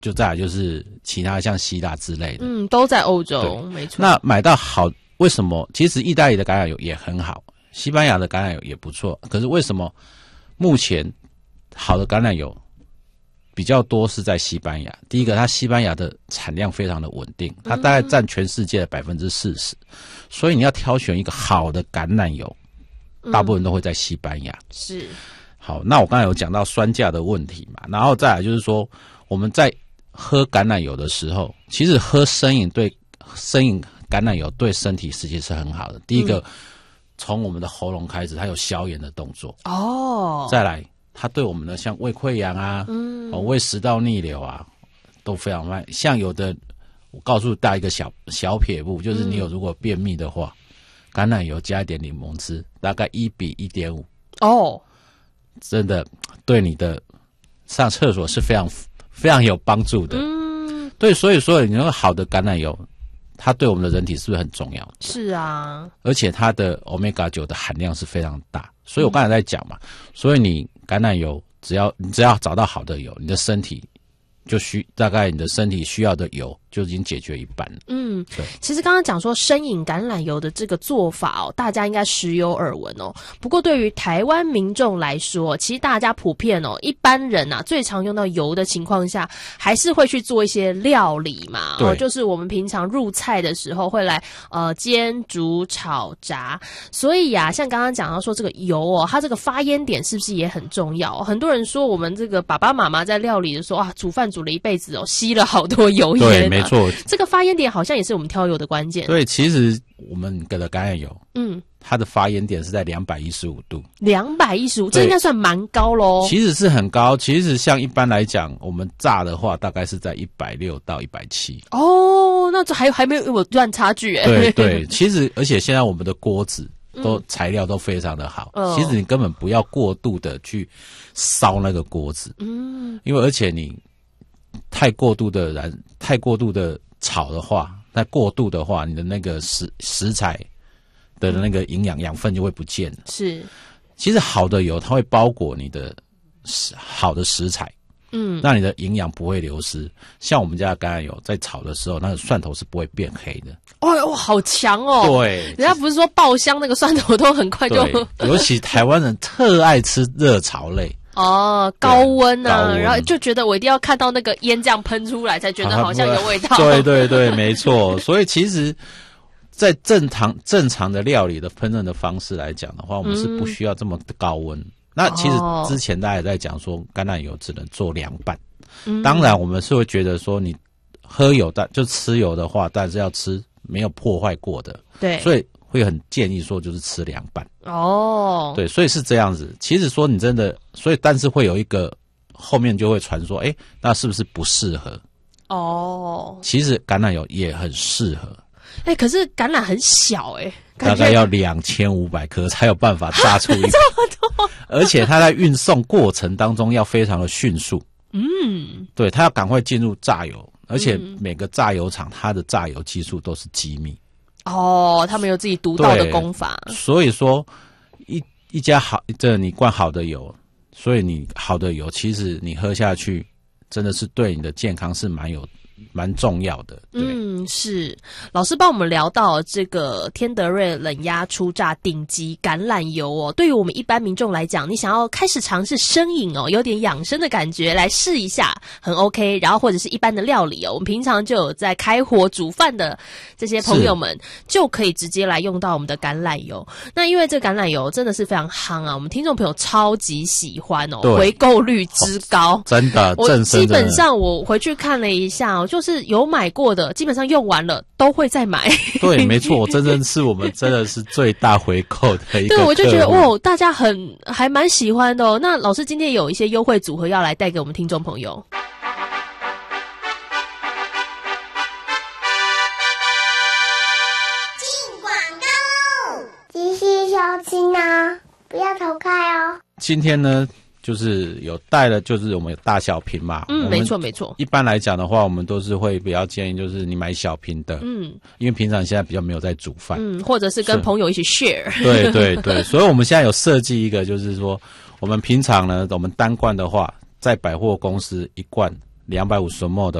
就再来就是其他像希腊之类的， 都在欧洲，没错。 那买到好，为什么？其实意大利的橄榄油也很好，西班牙的橄榄油也不错，可是为什么目前好的橄榄油比较多是在西班牙？第一个，它西班牙的产量非常的稳定，它大概占全世界的40%，所以你要挑选一个好的橄榄油，大部分都会在西班牙。 是。好， 那我刚才有讲到酸价的问题嘛，然后再来就是说我们在喝橄榄油的时候，其实喝生饮橄榄油对身体实际是很好的。第一个，从我们的喉咙开始，它有消炎的动作。再来，它对我们的像胃溃疡啊，胃食道逆流啊，都非常慢。像有的，我告诉大家一个小撇步，就是你如果便秘的话，橄榄油加一点柠檬汁，大概1:1.5。真的对你的上厕所是非常有帮助的。对，所以说你那个好的橄榄油，它对我们的人体是不是很重要？ 是啊， 而且它的 Omega-9 的含量是非常大，所以我刚才在讲嘛，所以你橄榄油你只要找到好的油，你的身体大概你的身体需要的油就已经解决一半了。对。 其实刚刚讲说生饮橄榄油的这个做法大家应该时有耳闻不过对于台湾民众来说，其实大家普遍一般人最常用到油的情况下，还是会去做一些料理嘛。就是我们平常入菜的时候会来煎、煮、炒、炸。所以像刚刚讲到说这个油它这个发烟点是不是也很重要？很多人说我们这个爸爸妈妈在料理的时候煮饭煮了一辈子吸了好多油烟。 对，没错。 这个发烟点好像也是我们挑油的关键。 对，其实我们的橄榄油，它的发烟点是在215度。 215，这应该算蛮高咯。 其实是很高，其实像一般来讲，我们炸的话大概是在160到170。 那这还没有段差距对，其实而且现在我们的锅子材料都非常的好，其实你根本不要过度的去烧那个锅子，因为而且你太过度的炒的话，太过度的话，你的那个食材的那个养分就会不见了。 是， 其实好的油它会包裹你的好的食材，让你的营养不会流失。像我们家的橄榄油在炒的时候，那个蒜头是不会变黑的。好强对， 人家不是说爆香那个蒜头都很快就尤其台湾人特爱吃热炒类。 高温然后就觉得我一定要看到那个烟这样喷出来，才觉得好像有味道。 对，没错。所以其实在正常的料理的烹饪的方式来讲的话，我们是不需要这么高温。那其实之前大家也在讲说，橄榄油只能做凉拌。当然我们是会觉得说，你喝油就吃油的话，但是要吃没有破坏过的。对，所以会很建议说就是吃凉拌。对，所以是这样子。其实说你真的，但是会有一个后面就会传说，那是不是不适合？其实橄榄油也很适合。 可是橄榄很小大概要2500颗才有办法榨出一个这么多，而且它在运送过程当中要非常的迅速。对，它要赶快进入榨油，而且每个榨油厂它的榨油技术都是机密。 他们有自己独到的功法。 所以说一家你灌好的油，所以你好的油其实你喝下去真的是对你的健康是蛮重要的。 是老师帮我们聊到这个天德瑞冷压初榨顶级橄榄油对于我们一般民众来讲，你想要开始尝试生饮有点养生的感觉，来试一下很 OK。然后或者是一般的料理我们平常就有在开火煮饭的这些朋友们，就可以直接来用到我们的橄榄油。那因为这橄榄油真的是非常夯我们听众朋友超级喜欢回购率之高。 真的， 我基本上我回去看了一下就是有买过的基本上用完了都会再买。 对，没错，真的是我们真的是最大回购的一个。 对，我就觉得大家还蛮喜欢的那老师今天有一些优惠组合要来带给我们听众朋友。 进广告喽！继续收听不要逃开今天呢就是有带了，就是我们有大小瓶嘛。 没错。 一般来讲的话，我们都是会比较建议，就是你买小瓶的。因为平常现在比较没有在煮饭。 或者是跟朋友一起 share。 对，所以我们现在有设计一个，就是说我们平常呢，我们单罐的话，在百货公司一罐 250ml